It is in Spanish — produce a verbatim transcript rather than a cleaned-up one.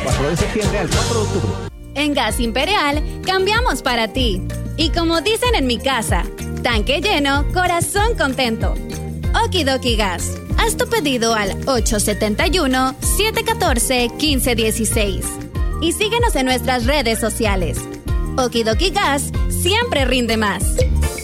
cuatro de septiembre al cuatro de octubre. En Gas Imperial, cambiamos para ti. Y como dicen en mi casa, tanque lleno, corazón contento. Okidoki Gas. Haz tu pedido al ocho siete uno, siete uno cuatro, uno cinco uno seis. Y síguenos en nuestras redes sociales. Okidoki Gas siempre rinde más.